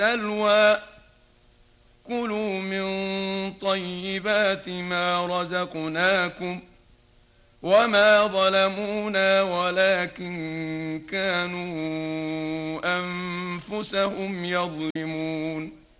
سلوى كلوا من طيبات ما رزقناكم وما ظلمونا ولكن كانوا أنفسهم يظلمون